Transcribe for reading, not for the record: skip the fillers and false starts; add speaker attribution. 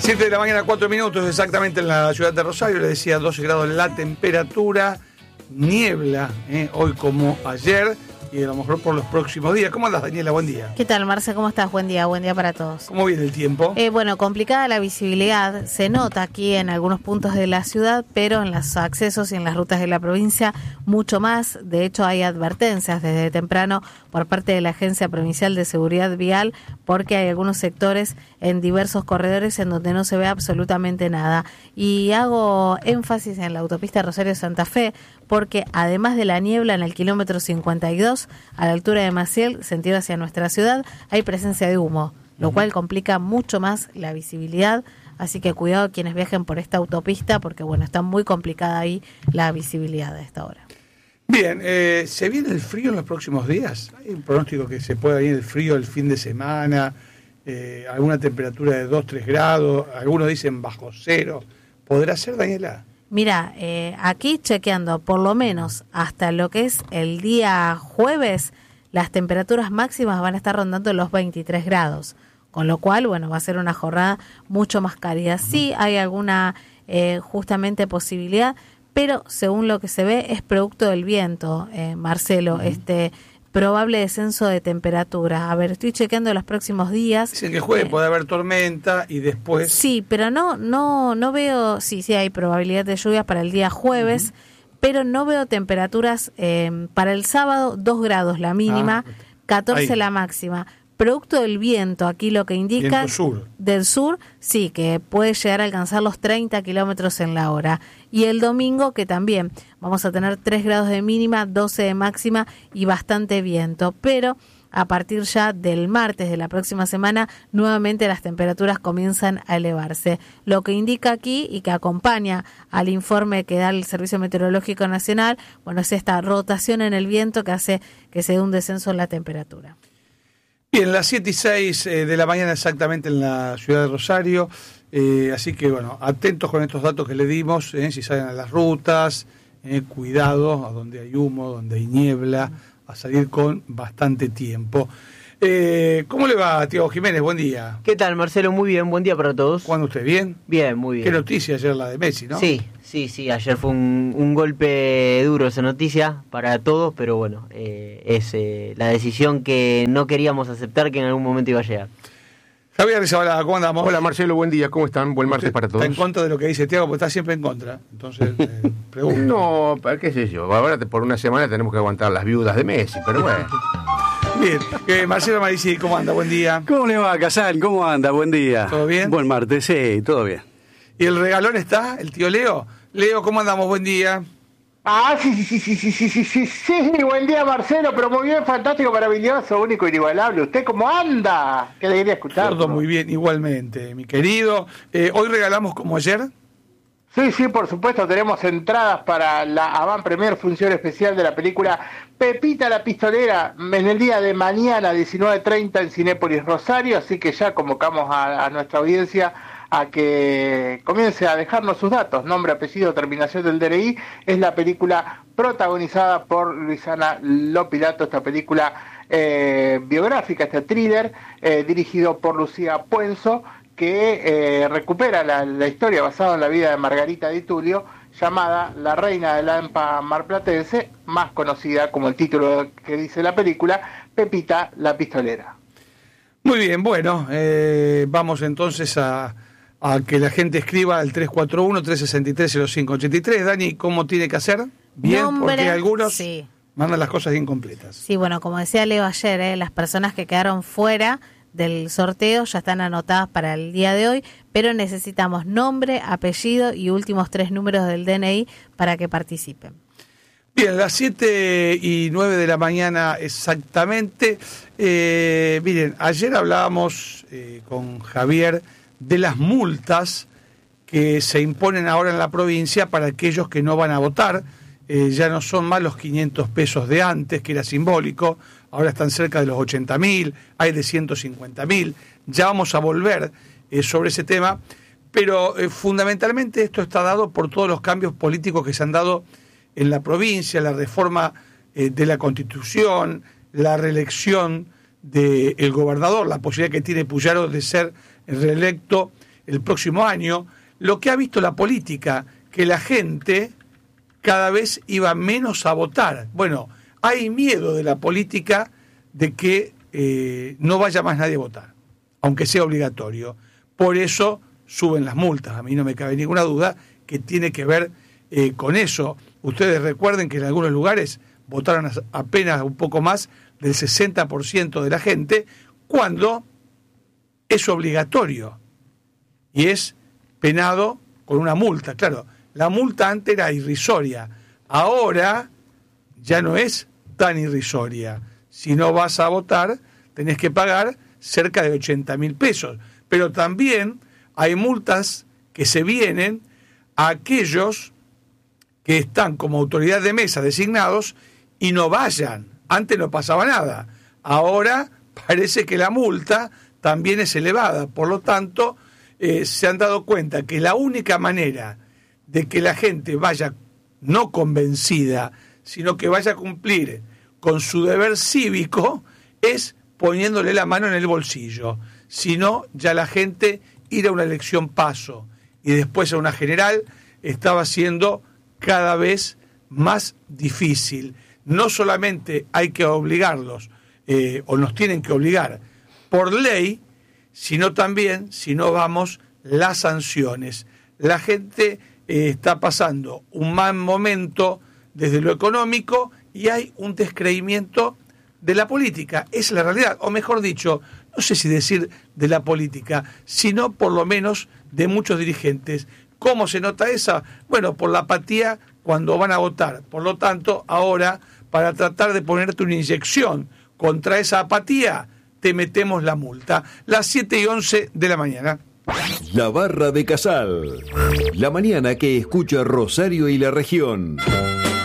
Speaker 1: 7 de la mañana, 4 minutos exactamente en la ciudad de Rosario. Le decía 12 grados la temperatura, niebla, hoy como ayer y a lo mejor por los próximos días. ¿Cómo andas, Daniela? Buen día.
Speaker 2: ¿Qué tal, Marce? ¿Cómo estás? Buen día para todos.
Speaker 1: ¿Cómo viene el tiempo?
Speaker 2: Bueno, complicada la visibilidad, se nota aquí en algunos puntos de la ciudad, pero en los accesos y en las rutas de la provincia mucho más. De hecho, hay advertencias desde temprano por parte de la Agencia Provincial de Seguridad Vial, porque hay algunos sectores en diversos corredores en donde no se ve absolutamente nada. Y hago énfasis en la autopista Rosario-Santa Fe, porque además de la niebla en el kilómetro 52, a la altura de Maciel, sentido hacia nuestra ciudad, hay presencia de humo, lo cual complica mucho más la visibilidad, así que cuidado quienes viajen por esta autopista, porque bueno, está muy complicada ahí la visibilidad a esta hora.
Speaker 1: Bien, ¿se viene el frío en los próximos días? ¿Hay un pronóstico que se pueda venir el frío el fin de semana? ¿Alguna temperatura de 2-3 grados? Algunos dicen bajo cero. ¿Podrá ser, Daniela?
Speaker 2: Mira, aquí chequeando, por lo menos hasta lo que es el día jueves, las temperaturas máximas van a estar rondando los 23 grados, con lo cual, bueno, va a ser una jornada mucho más cálida. Sí hay alguna justamente posibilidad, pero según lo que se ve es producto del viento, Marcelo, probable descenso de temperatura. A ver, estoy chequeando los próximos días.
Speaker 1: Dicen que jueves puede haber tormenta y después...
Speaker 2: Sí, pero no veo, sí hay probabilidad de lluvia para el día jueves, pero no veo temperaturas para el sábado, 2 grados la mínima, 14 la máxima. Producto del viento, aquí lo que indica del sur, sí, que puede llegar a alcanzar los 30 kilómetros en la hora. Y el domingo, que también vamos a tener 3 grados de mínima, 12 de máxima y bastante viento. Pero a partir ya del martes de la próxima semana, nuevamente las temperaturas comienzan a elevarse. Lo que indica aquí y que acompaña al informe que da el Servicio Meteorológico Nacional, bueno, es esta rotación en el viento que hace que se dé un descenso en la temperatura.
Speaker 1: Bien, las 7:06 de la mañana exactamente en la ciudad de Rosario, así que bueno, atentos con estos datos que le dimos, si salen a las rutas, cuidado a donde hay humo, donde hay niebla, a salir con bastante tiempo. ¿Cómo le va, Tiago Jiménez? Buen día.
Speaker 3: ¿Qué tal, Marcelo? Muy bien, buen día para todos.
Speaker 1: ¿Cuándo usted? ¿Bien?
Speaker 3: Bien, muy bien.
Speaker 1: Qué noticia ayer la de Messi, ¿no?
Speaker 3: Sí, ayer fue un golpe duro esa noticia para todos, pero bueno, es la decisión que no queríamos aceptar que en algún momento iba a llegar.
Speaker 1: Javier Rizabalaga, ¿cómo andamos?
Speaker 4: Hola, Marcelo, buen día, ¿cómo están? Buen martes para todos.
Speaker 1: ¿Está en contra de lo que dice Tiago? Porque está siempre en contra. Entonces, pregunto.
Speaker 4: No, qué sé yo, ahora por una semana tenemos que aguantar las viudas de Messi, pero bueno.
Speaker 1: Bien, Marcelo Marici, ¿cómo anda? Buen día.
Speaker 5: ¿Cómo le va, Casal? ¿Cómo anda? Buen día.
Speaker 1: ¿Todo bien?
Speaker 5: Buen martes, sí, todo bien.
Speaker 1: ¿Y el regalón está? ¿El tío Leo? Leo, ¿cómo andamos? Buen día.
Speaker 6: Sí, buen día, Marcelo, pero muy bien, fantástico, maravilloso, único, inigualable. ¿Usted cómo anda? Qué alegría escucharlo.
Speaker 1: Todo muy bien, igualmente, mi querido. ¿Hoy regalamos como ayer?
Speaker 6: Sí, por supuesto, tenemos entradas para la avant premier función especial de la película Pepita la Pistolera en el día de mañana, 19:30 en Cinépolis Rosario, así que ya convocamos a nuestra audiencia a que comience a dejarnos sus datos, nombre, apellido, terminación del DNI. Es la película protagonizada por Luisana Lopilato, esta película biográfica, este thriller, dirigido por Lucía Puenzo, que recupera la historia basada en la vida de Margarita Di Tullio, llamada La Reina de la Lampa Marplatense, más conocida como el título que dice la película, Pepita la Pistolera.
Speaker 1: Muy bien, bueno, vamos entonces a que la gente escriba al 341-363-0583. Dani, ¿cómo tiene que hacer? Bien,
Speaker 2: nombre,
Speaker 1: porque algunos
Speaker 2: sí
Speaker 1: mandan las cosas incompletas.
Speaker 2: Sí, bueno, como decía Leo ayer, las personas que quedaron fuera del sorteo ya están anotadas para el día de hoy, pero necesitamos nombre, apellido y últimos 3 números del DNI para que participen.
Speaker 1: Bien, las 7:09 de la mañana exactamente. Miren, ayer hablábamos con Javier de las multas que se imponen ahora en la provincia para aquellos que no van a votar. Ya no son más los 500 pesos de antes, que era simbólico, ahora están cerca de los 80.000, hay de 150.000. Ya vamos a volver sobre ese tema, pero fundamentalmente esto está dado por todos los cambios políticos que se han dado en la provincia, la reforma de la Constitución, la reelección del gobernador, la posibilidad que tiene Puyaro de ser reelecto el próximo año, lo que ha visto la política, que la gente cada vez iba menos a votar. Bueno, hay miedo de la política de que no vaya más nadie a votar, aunque sea obligatorio. Por eso suben las multas. A mí no me cabe ninguna duda que tiene que ver con eso. Ustedes recuerden que en algunos lugares votaron apenas un poco más del 60% de la gente, cuando es obligatorio y es penado con una multa. Claro, la multa antes era irrisoria, ahora ya no es tan irrisoria. Si no vas a votar, tenés que pagar cerca de 80.000 pesos. Pero también hay multas que se vienen a aquellos que están como autoridad de mesa designados y no vayan. Antes no pasaba nada. Ahora parece que la multa también es elevada. Por lo tanto, se han dado cuenta que la única manera de que la gente vaya no convencida, sino que vaya a cumplir con su deber cívico, es poniéndole la mano en el bolsillo. Si no, ya la gente ir a una elección paso y después a una general estaba siendo cada vez más difícil. No solamente hay que obligarlos, o nos tienen que obligar por ley, sino también, si no vamos, las sanciones. La gente está pasando un mal momento desde lo económico y hay un descreimiento de la política. Es la realidad, o mejor dicho, no sé si decir de la política, sino por lo menos de muchos dirigentes. ¿Cómo se nota esa? Bueno, por la apatía cuando van a votar. Por lo tanto, ahora, para tratar de ponerte una inyección contra esa apatía, te metemos la multa. Las 7:11 de la mañana.
Speaker 7: La Barra de Casal. La mañana que escucha Rosario y la región.